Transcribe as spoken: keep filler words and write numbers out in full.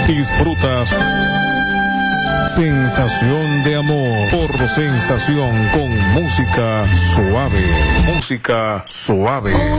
Disfrutas Sensación de Amor por Sensación con música suave. Música suave.